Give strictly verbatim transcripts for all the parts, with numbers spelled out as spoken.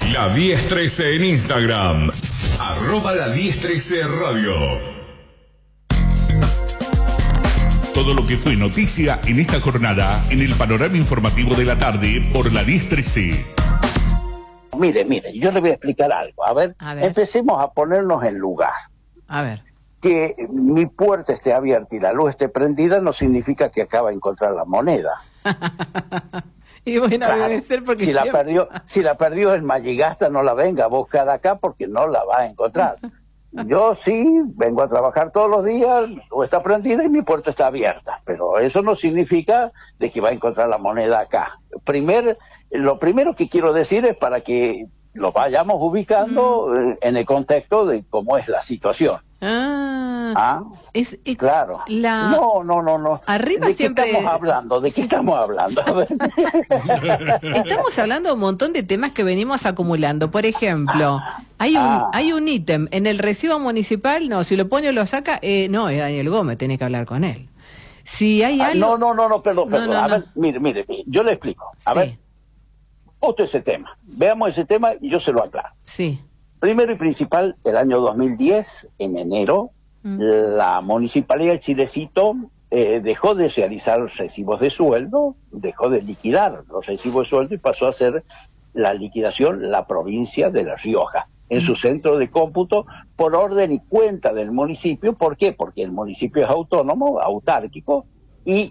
La diez trece en Instagram. Arroba la diez trece radio. Todo lo que fue noticia en esta jornada en el panorama informativo de la tarde por la diez trece. Mire, mire, yo le voy a explicar algo. A ver, a ver, empecemos a ponernos en lugar. A ver. Que mi puerta esté abierta y la luz esté prendida no significa que acaba de encontrar la moneda. Y bueno, claro, debe ser porque si siempre... la perdió, si la perdió el Malligasta, no la venga a buscar acá porque no la va a encontrar. Yo sí vengo a trabajar todos los días, o está prendida y mi puerta está abierta, pero eso no significa de que va a encontrar la moneda acá. Primer, lo primero que quiero decir es para que lo vayamos ubicando mm. en el contexto de cómo es la situación. Ah, ¿Ah? Es, es, claro. La... No, no, no, no. Arriba ¿De siempre... qué estamos hablando? ¿De qué estamos hablando? Estamos hablando de un montón de temas que venimos acumulando. Por ejemplo, hay un ah. hay un ítem en el recibo municipal, no, si lo pone o lo saca, eh, no, es Daniel Gómez, tiene que hablar con él. Si hay ah, algo... No, no, no, no, perdón, perdón. No, no, a no. ver, mire, mire, yo le explico. A sí. ver, justo ese tema. Veamos ese tema y yo se lo aclaro. Sí. Primero y principal, el año dos mil diez, en enero, mm. la Municipalidad de Chilecito eh, dejó de realizar recibos de sueldo, dejó de liquidar los recibos de sueldo y pasó a hacer la liquidación la provincia de La Rioja, en mm. su centro de cómputo, por orden y cuenta del municipio. ¿Por qué? Porque el municipio es autónomo, autárquico, y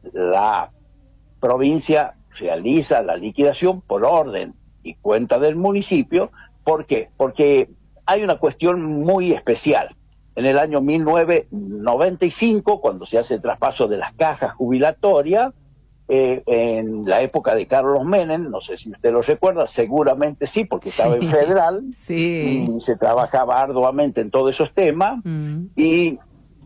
la provincia realiza la liquidación por orden y cuenta del municipio. ¿Por qué? Porque hay una cuestión muy especial. En el año mil novecientos noventa y cinco, cuando se hace el traspaso de las cajas jubilatorias, eh, en la época de Carlos Menem, no sé si usted lo recuerda, seguramente sí, porque estaba sí. en Federal, sí. y se trabajaba arduamente en todos esos temas, mm. y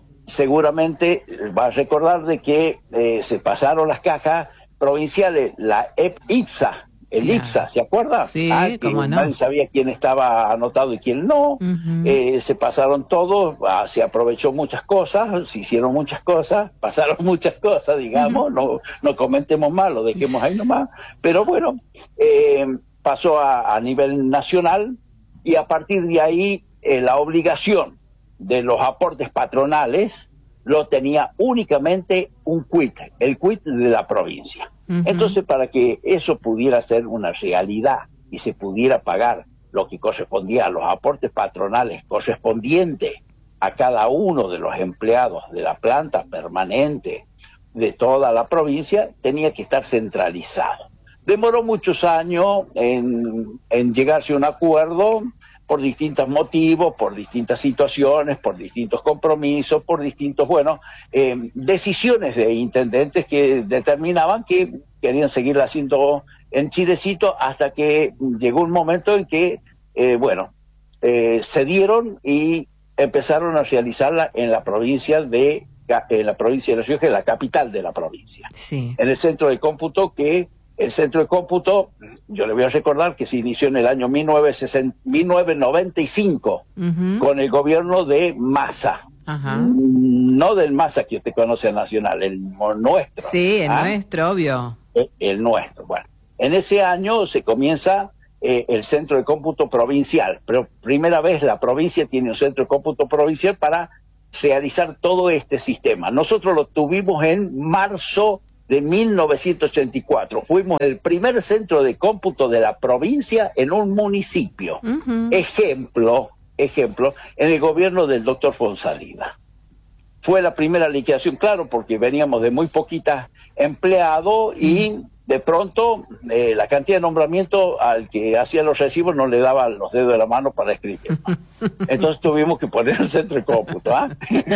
seguramente va a recordar de que eh, se pasaron las cajas provinciales, la IPSA, el yeah. IPSA, ¿se acuerda? Sí, ah, que cómo no. Nadie sabía quién estaba anotado y quién no. Uh-huh. eh, se pasaron todos, ah, se aprovechó muchas cosas, se hicieron muchas cosas, pasaron muchas cosas, digamos, uh-huh. no, no comentemos mal, lo dejemos ahí nomás. Pero bueno, eh, pasó a, a nivel nacional y a partir de ahí eh, la obligación de los aportes patronales lo tenía únicamente un C U I T, el C U I T de la provincia. Uh-huh. Entonces, para que eso pudiera ser una realidad y se pudiera pagar lo que correspondía a los aportes patronales correspondientes a cada uno de los empleados de la planta permanente de toda la provincia, tenía que estar centralizado. Demoró muchos años en, en llegarse a un acuerdo por distintos motivos, por distintas situaciones, por distintos compromisos, por distintos, bueno, eh, decisiones de intendentes que determinaban que querían seguir haciendo en Chilecito hasta que llegó un momento en que, eh, bueno, eh, cedieron y empezaron a realizarla en la provincia de en la provincia de La Rioja, en la capital de la provincia, sí. en el centro de cómputo que El centro de cómputo, yo le voy a recordar que se inició en el año mil novecientos noventa y cinco uh-huh. con el gobierno de Massa. Ajá. No del Massa que usted conoce a Nacional, el nuestro. Sí, el ¿ah? nuestro, obvio. El, el nuestro, bueno. En ese año se comienza eh, el centro de cómputo provincial, pero primera vez la provincia tiene un centro de cómputo provincial para realizar todo este sistema. Nosotros lo tuvimos en marzo de mil novecientos ochenta y cuatro. Fuimos el primer centro de cómputo de la provincia en un municipio. Uh-huh. Ejemplo, ejemplo, en el gobierno del doctor Fonsalida. Fue la primera liquidación, claro, porque veníamos de muy poquitas empleados y uh-huh. de pronto eh, la cantidad de nombramiento al que hacía los recibos no le daba los dedos de la mano para escribir. Entonces tuvimos que poner el centro de cómputo. ¿ah?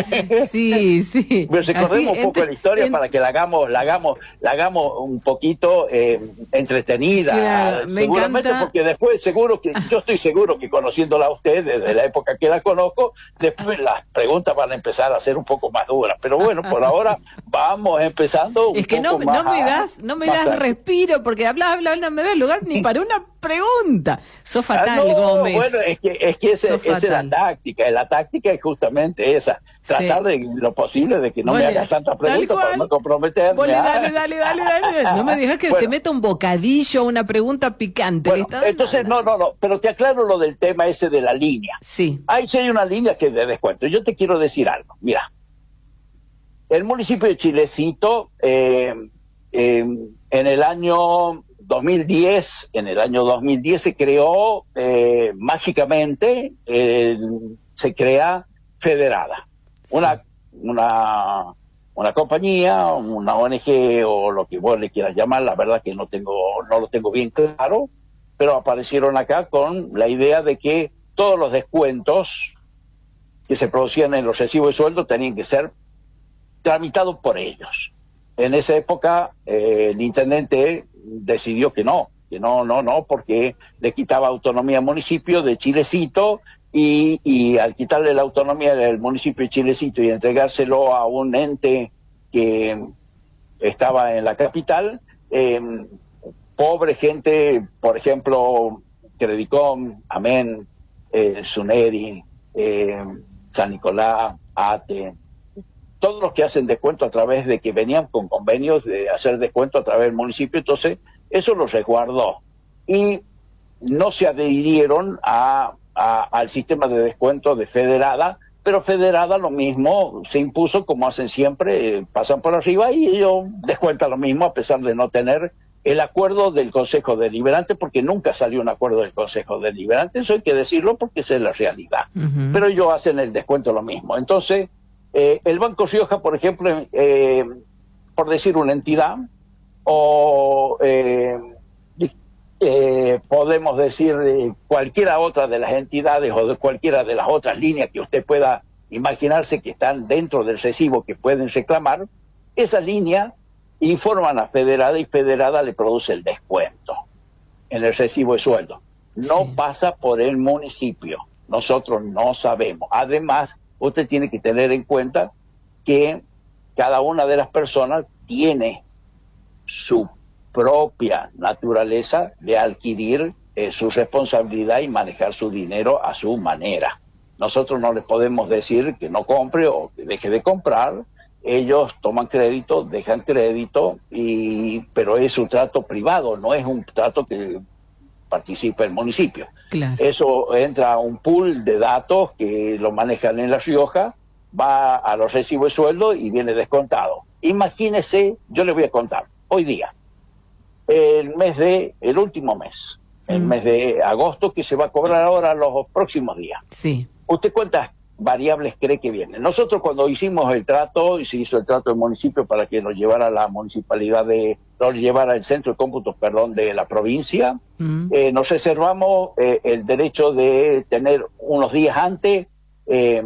Sí, sí. Pero recordemos Así, un poco entre, la historia en... para que la hagamos, la hagamos, la hagamos un poquito eh, entretenida. Claro, seguramente, encanta. Porque después seguro que, yo estoy seguro que conociéndola a usted desde la época que la conozco, después las preguntas van a empezar a ser un poco más duras. Pero bueno, por ahora vamos empezando un es que poco no, más no me das, no me das respiro porque hablas, hablas, no me da lugar ni para una pregunta. Sos fatal, ah, no, Gómez. Bueno, es que, es que ese, esa es la táctica. La táctica es justamente esa. Tratar sí. de lo posible de que no bueno, me hagas tantas preguntas para no comprometerme. Bueno, dale, dale, dale, dale. No me dejes que bueno, te meta un bocadillo, una pregunta picante. Bueno, entonces, no, no, no. Pero te aclaro lo del tema ese de la línea. Sí. Ahí sí hay una línea que de descuento. Yo te quiero decir algo. Mira. El municipio de Chilecito, eh, eh, en el año dos mil diez, en el año dos mil diez se creó eh, mágicamente, eh, se crea Federada, sí. una, una, una compañía, una O N G o lo que vos le quieras llamar, la verdad que no tengo, no lo tengo bien claro, pero aparecieron acá con la idea de que todos los descuentos que se producían en los recibos de sueldo tenían que ser tramitado por ellos. En esa época eh, el intendente decidió que no, que no, no, no, porque le quitaba autonomía al municipio de Chilecito y, y al quitarle la autonomía del municipio de Chilecito y entregárselo a un ente que estaba en la capital, eh, pobre gente, por ejemplo, Credicom, Amén, eh, Suneri, eh, San Nicolás, Ate, todos los que hacen descuento a través de que venían con convenios de hacer descuento a través del municipio, entonces eso los resguardó y no se adhirieron a, a, al sistema de descuento de Federada, pero Federada lo mismo se impuso como hacen siempre, eh, pasan por arriba y ellos descuentan lo mismo a pesar de no tener el acuerdo del Consejo Deliberante, porque nunca salió un acuerdo del Consejo Deliberante, eso hay que decirlo porque esa es la realidad, uh-huh. pero ellos hacen el descuento lo mismo. Entonces, Eh, el Banco Rioja, por ejemplo, eh, por decir una entidad, o eh, eh, podemos decir de cualquiera otra de las entidades o de cualquiera de las otras líneas que usted pueda imaginarse que están dentro del recibo que pueden reclamar, esa línea informan a Federada y Federada le produce el descuento en el recibo de sueldo. No sí. pasa por el municipio, nosotros no sabemos. Además, usted tiene que tener en cuenta que cada una de las personas tiene su propia naturaleza de adquirir eh, su responsabilidad y manejar su dinero a su manera. Nosotros no les podemos decir que no compre o que deje de comprar. Ellos toman crédito, dejan crédito, y pero es un trato privado, no es un trato que participa el municipio. Claro. Eso entra a un pool de datos que lo manejan en La Rioja, va a los recibos de sueldo y viene descontado. Imagínese, yo le voy a contar, hoy día, el mes de, el último mes, mm. el mes de agosto, que se va a cobrar ahora los próximos días. Sí. ¿Usted cuántas variables cree que vienen? Nosotros cuando hicimos el trato, y se hizo el trato del municipio para que nos llevara la municipalidad de, nos llevara el centro de cómputos, perdón, de la provincia, mm. eh, nos reservamos eh, el derecho de tener unos días antes eh,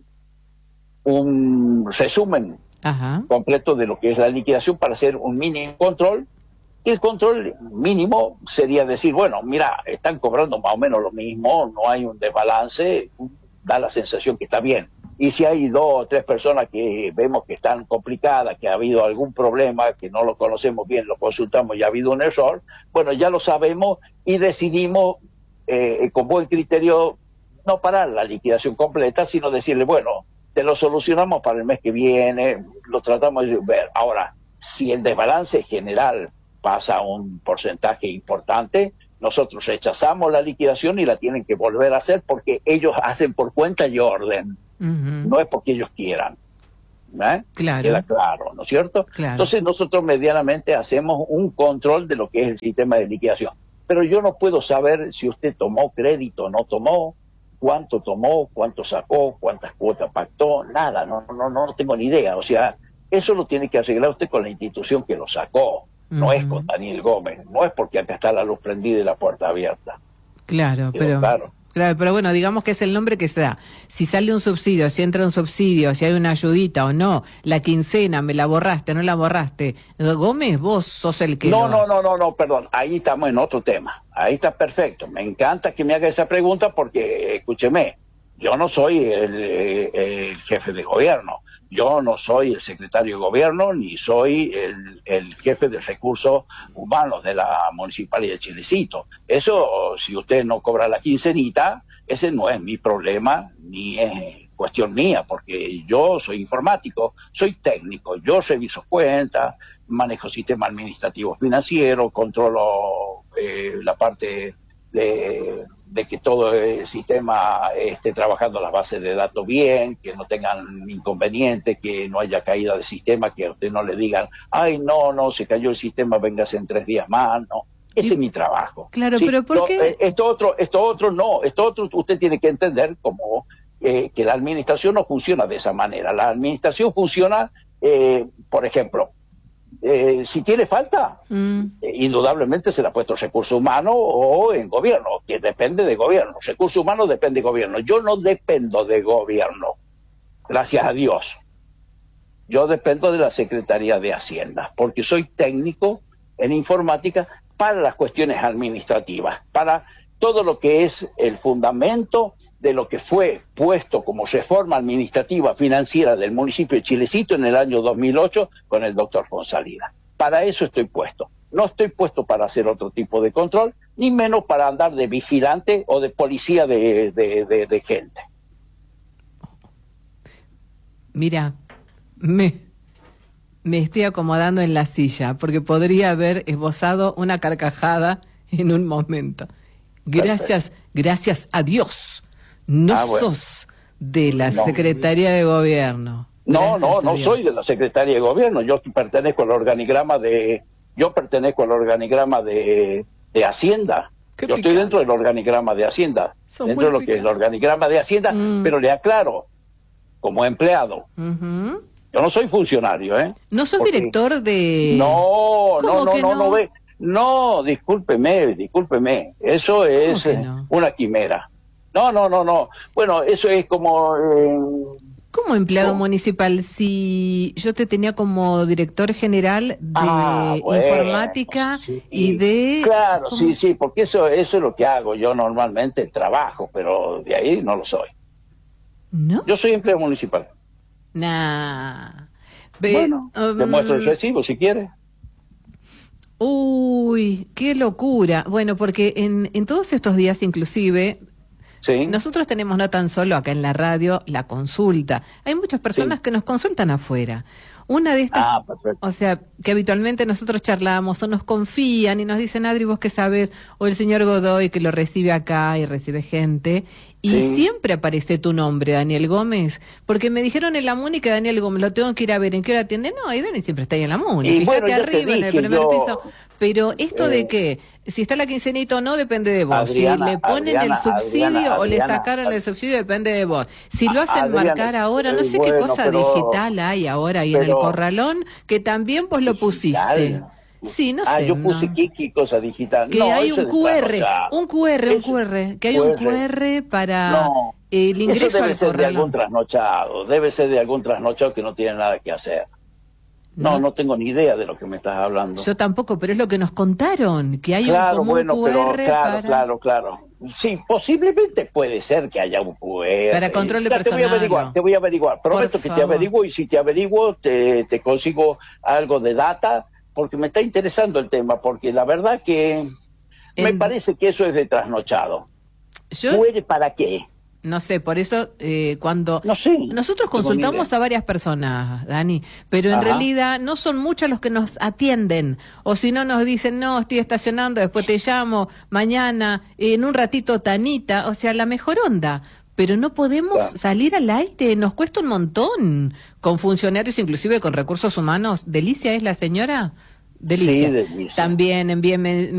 un resumen Ajá. completo de lo que es la liquidación para hacer un mini control. Y el control mínimo sería decir, bueno, mira, están cobrando más o menos lo mismo, no hay un desbalance, da la sensación que está bien. Y si hay dos o tres personas que vemos que están complicadas, que ha habido algún problema, que no lo conocemos bien, lo consultamos y ha habido un error, bueno, ya lo sabemos y decidimos eh, con buen criterio no parar la liquidación completa, sino decirle, bueno, te lo solucionamos para el mes que viene, lo tratamos de ver. Ahora, si el desbalance general pasa un porcentaje importante, nosotros rechazamos la liquidación y la tienen que volver a hacer porque ellos hacen por cuenta y orden. Uh-huh. No es porque ellos quieran. ¿Eh? Claro. Queda claro, ¿no es cierto? Claro. Entonces nosotros medianamente hacemos un control de lo que es el sistema de liquidación. Pero yo no puedo saber si usted tomó crédito o no tomó, cuánto tomó, cuánto sacó, cuántas cuotas pactó, nada, no, no, no tengo ni idea. O sea, eso lo tiene que arreglar usted con la institución que lo sacó. No uh-huh. es con Daniel Gómez, no es porque acá está la luz prendida y la puerta abierta. Claro, Quedó pero claro. claro, pero bueno, digamos que es el nombre que se da. Si sale un subsidio, si entra un subsidio, si hay una ayudita o no, la quincena, me la borraste, no la borraste. Gómez, vos sos el que No, lo no, hace. no, no, no, perdón, ahí estamos en otro tema. Ahí está perfecto. Me encanta que me haga esa pregunta porque, escúcheme, yo no soy el, el jefe de gobierno. Yo no soy el secretario de gobierno ni soy el, el jefe de recursos humanos de la Municipalidad de Chilecito. Eso, si usted no cobra la quincenita, ese no es mi problema ni es cuestión mía, porque yo soy informático, soy técnico, yo reviso cuentas, manejo sistema administrativo financiero, controlo eh, la parte de, de que todo el sistema esté trabajando las bases de datos bien, que no tengan inconvenientes, que no haya caída de sistema, que a usted no le digan, ay, no, no, se cayó el sistema, véngase en tres días más, no. Ese es mi trabajo. Claro, sí, pero ¿por qué? Esto otro, esto otro no, esto otro usted tiene que entender como eh, que la administración no funciona de esa manera. La administración funciona, eh, por ejemplo, eh, si tiene falta, mm. eh, indudablemente se le ha puesto recursos humanos o en gobierno, que depende de gobierno. Recursos humanos depende de gobierno. Yo no dependo de gobierno, gracias a Dios. Yo dependo de la Secretaría de Hacienda, porque soy técnico en informática para las cuestiones administrativas, para todo lo que es el fundamento de lo que fue puesto como reforma administrativa financiera del municipio de Chilecito en el año dos mil ocho con el doctor Fonsalida. Para eso estoy puesto. No estoy puesto para hacer otro tipo de control, ni menos para andar de vigilante o de policía de, de, de, de gente. Mira, me... Me estoy acomodando en la silla, porque podría haber esbozado una carcajada en un momento. Gracias, Perfecto. gracias a Dios. No ah, bueno. sos de la no. Secretaría de Gobierno. No, gracias no, no soy de la Secretaría de Gobierno. Yo pertenezco al organigrama de, yo pertenezco al organigrama de, de Hacienda. Qué yo picante. Estoy dentro del organigrama de Hacienda. Son dentro de lo picante. que es el organigrama de Hacienda, mm. pero le aclaro, como empleado. Uh-huh. Yo no soy funcionario, ¿eh? ¿No sos Porque... director de...? No, no, no, no, no, no, ve... no, discúlpeme, discúlpeme. Eso es no? una quimera. No, no, no, no. Bueno, eso es como... Eh... ¿Cómo empleado ¿Cómo? municipal? Si yo te tenía como director general de ah, bueno, informática sí. y de... Claro, ¿Cómo? sí, sí, porque eso, eso es lo que hago. Yo normalmente trabajo, pero de ahí no lo soy. ¿No? Yo soy empleado municipal. Nah. Be bueno, um, te muestro el recibo si quieres. Uy, qué locura. Bueno, porque en, en todos estos días inclusive, sí. nosotros tenemos no tan solo acá en la radio la consulta. Hay muchas personas sí. que nos consultan afuera. Una de estas, ah, o sea, que habitualmente nosotros charlamos o nos confían y nos dicen, Adri, vos qué sabes, o el señor Godoy que lo recibe acá y recibe gente, y sí. siempre aparece tu nombre, Daniel Gómez, porque me dijeron en la MUNI que Daniel Gómez, lo tengo que ir a ver, ¿en qué hora atiende? No, y Dani siempre está ahí en la MUNI, y fíjate bueno, arriba en el primer yo... piso. Pero esto eh, de que, si está la quincenita o no, depende de vos. Adriana, si le ponen Adriana, el subsidio Adriana, o Adriana, le sacaron Adriana, el subsidio, depende de vos. Si lo hacen Adriana, marcar ahora, no sé bueno, qué cosa pero, digital hay ahora ahí pero, en el corralón, que también vos lo pusiste. Digital. Sí, no ah, sé. yo puse no. Kiki, cosa digital. Que no, hay un Q R, un Q R, un Q R, que hay un Q R para no, el ingreso eso debe al ser corralón. De algún trasnochado, debe ser de algún trasnochado que no tiene nada que hacer. No, no, no tengo ni idea de lo que me estás hablando. Yo tampoco, pero es lo que nos contaron, que hay claro, un, como bueno, un Q R pero, claro, para... claro, claro. Sí, posiblemente puede ser que haya un Q R. Para control de ya, personal. Te voy a averiguar, te voy a averiguar. Prometo que te averiguo y si te averiguo te, te consigo algo de data, porque me está interesando el tema, porque la verdad que en... me parece que eso es de trasnochado. ¿Yo? ¿Q R para qué? No sé, por eso eh, cuando no sé, nosotros consultamos a varias personas, Dani, pero en Ajá. realidad no son muchos los que nos atienden, o si no nos dicen, no, estoy estacionando, después te llamo, mañana, en un ratito Tanita, o sea, la mejor onda, pero no podemos claro. salir al aire, nos cuesta un montón, con funcionarios, inclusive con recursos humanos. ¿Delicia es la señora? Delicia. Sí, Delicia. También envíenme...